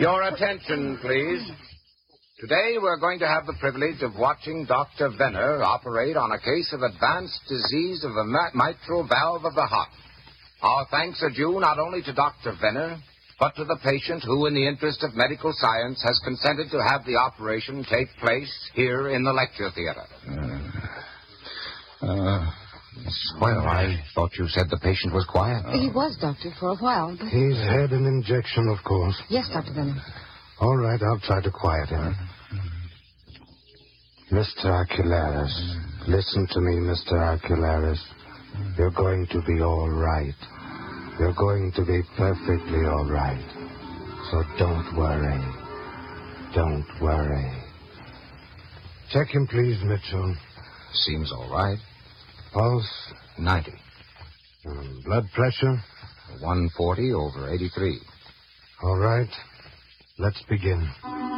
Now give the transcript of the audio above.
Your attention, please. Today we're going to have the privilege of watching Dr. Venner operate on a case of advanced disease of the mitral valve of the heart. Our thanks are due not only to Dr. Venner, but to the patient who, in the interest of medical science, has consented to have the operation take place here in the lecture theater. Well, I thought you said the patient was quiet. He was, Doctor, for a while. But... He's had an injection, of course. Yes, Dr. Venner. All right, I'll try to quiet him. Mr. Arcularis, listen to me, Mr. Arcularis. You're going to be all right. You're going to be perfectly all right. So don't worry. Don't worry. Check him, please, Mitchell. Seems all right. Pulse? 90. Blood pressure? 140/83. All right. Let's begin.